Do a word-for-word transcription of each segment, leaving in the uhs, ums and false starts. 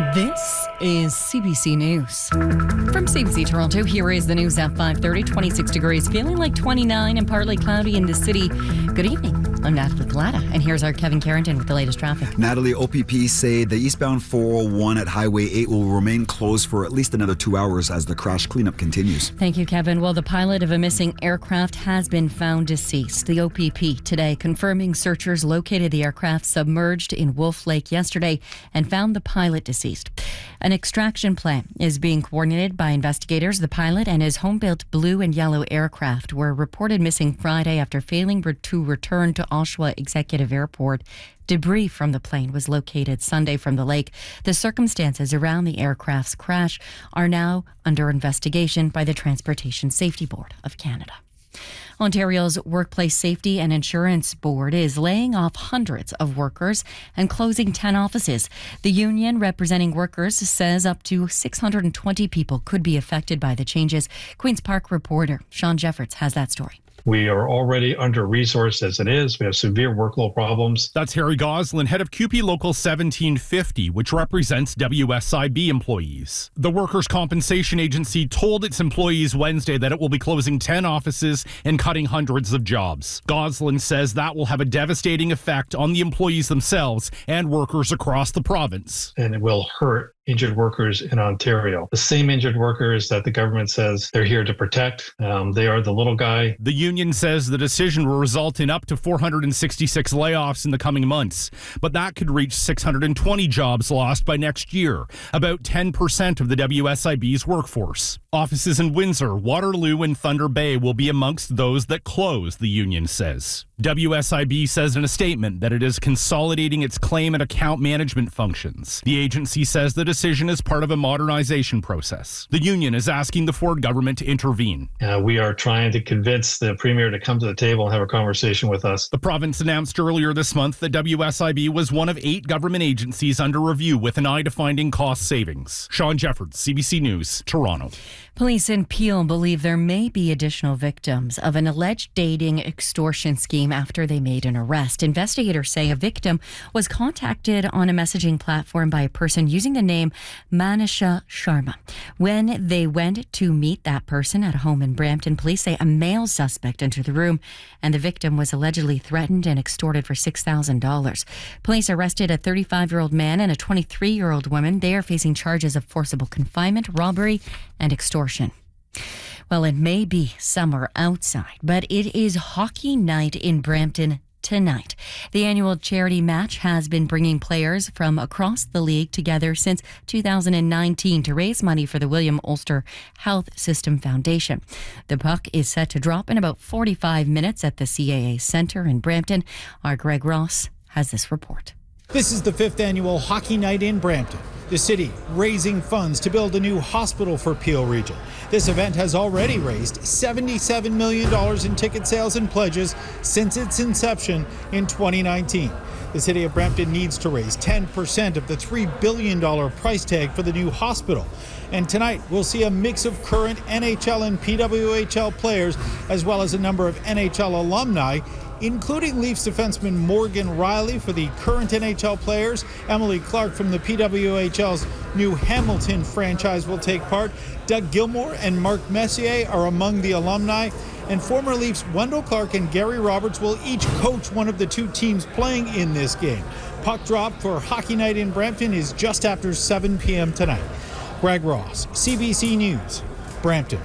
This is C B C News. From C B C Toronto, here is the news at five thirty, twenty-six degrees, feeling like twenty-nine and partly cloudy in the city. Good evening. I'm Natalie Collada, and here's our Kevin Carrington with the latest traffic. Natalie, O P P say the eastbound four oh one at Highway eight will remain closed for at least another two hours as the crash cleanup continues. Thank you, Kevin. Well, the pilot of a missing aircraft has been found deceased. The O P P today confirming searchers located the aircraft submerged in Wolf Lake yesterday and found the pilot deceased. An extraction plan is being coordinated by investigators. The pilot and his home-built blue and yellow aircraft were reported missing Friday after failing to return to Oshawa Executive Airport. Debris from the plane was located Sunday from the lake. The circumstances around the aircraft's crash are now under investigation by the Transportation Safety Board of Canada. Ontario's Workplace Safety and Insurance Board is laying off hundreds of workers and closing ten offices. The union representing workers says up to six hundred twenty people could be affected by the changes. Queen's Park reporter Sean Jeffords has that story. We are already under-resourced as it is. We have severe workload problems. That's Harry Goslin, head of C U P E Local seventeen fifty, which represents W S I B employees. The Workers' Compensation Agency told its employees Wednesday that it will be closing ten offices and cutting hundreds of jobs. Goslin says that will have a devastating effect on the employees themselves and workers across the province. And it will hurt injured workers in Ontario. The same injured workers that the government says they're here to protect. Um, they are the little guy. The union says the decision will result in up to four hundred sixty-six layoffs in the coming months, but that could reach six hundred twenty jobs lost by next year, about ten percent of the W S I B's workforce. Offices in Windsor, Waterloo, and Thunder Bay will be amongst those that close, the union says. W S I B says in a statement that it is consolidating its claim and account management functions. The agency says the decision is part of a modernization process. The union is asking the Ford government to intervene. Uh, we are trying to convince the Premier to come to the table and have a conversation with us. The province announced earlier this month that W S I B was one of eight government agencies under review with an eye to finding cost savings. Sean Jeffords, C B C News, Toronto. Police in Peel believe there may be additional victims of an alleged dating extortion scheme after they made an arrest. Investigators say a victim was contacted on a messaging platform by a person using the name Manisha Sharma. When they went to meet that person at a home in Brampton, police say a male suspect entered the room and the victim was allegedly threatened and extorted for six thousand dollars. Police arrested a thirty-five-year-old man and a twenty-three-year-old woman. They are facing charges of forcible confinement, robbery, and extortion. Well, it may be summer outside, but it is hockey night in Brampton tonight. The annual charity match has been bringing players from across the league together since two thousand nineteen to raise money for the William Ulster Health System Foundation. The puck is set to drop in about forty-five minutes at the C A A Centre in Brampton. Our Greg Ross has this report. This is the fifth annual Hockey Night in Brampton. The city raising funds to build a new hospital for Peel Region. This event has already raised seventy-seven million dollars in ticket sales and pledges since its inception in twenty nineteen. The city of Brampton needs to raise ten percent of the three billion dollars price tag for the new hospital. And tonight we'll see a mix of current N H L and P W H L players, as well as a number of N H L alumni, including Leafs defenseman Morgan Riley for the current N H L players. Emily Clark from the P W H L's new Hamilton franchise will take part. Doug Gilmour and Mark Messier are among the alumni. And former Leafs Wendell Clark and Gary Roberts will each coach one of the two teams playing in this game. Puck drop for Hockey Night in Brampton is just after seven p.m. tonight. Greg Ross, C B C News, Brampton.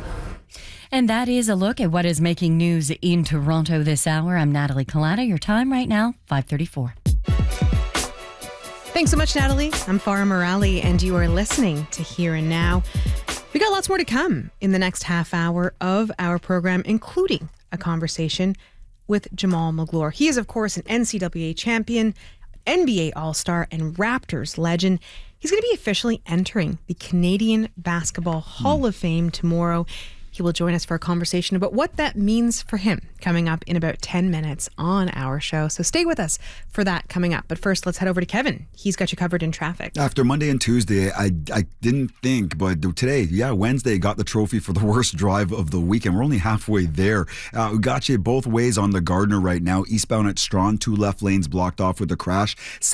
And that is a look at what is making news in Toronto this hour. I'm Natalie Collada. Your time right now, five thirty-four. Thanks so much, Natalie. I'm Farah Morali, and you are listening to Here and Now. We got lots more to come in the next half hour of our program, including a conversation with Jamal Magloire. He is, of course, an N C double A champion, N B A All-Star, and Raptors legend. He's going to be officially entering the Canadian Basketball Hall mm. of Fame tomorrow. He will join us for a conversation about what that means for him coming up in about ten minutes on our show. So stay with us for that coming up. But first, let's head over to Kevin. He's got you covered in traffic. After Monday and Tuesday, I I didn't think, but today, yeah, Wednesday got the trophy for the worst drive of the weekend. We're only halfway there. Uh, we got you both ways on the Gardiner right now. Eastbound at Strawn, two left lanes blocked off with a crash.